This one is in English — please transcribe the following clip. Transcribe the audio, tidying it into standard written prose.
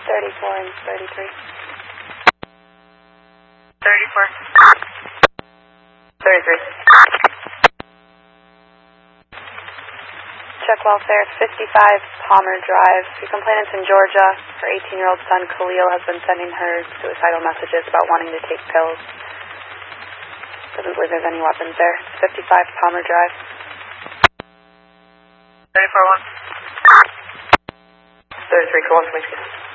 34 and 33. 34. 33. Check welfare, 55 Palmer Drive. Your complainant's in Georgia. Her 18-year-old son, Khalil, has been sending her suicidal messages about wanting to take pills. Doesn't believe there's any weapons there. 55 Palmer Drive. 34-1. 33, call 1, please.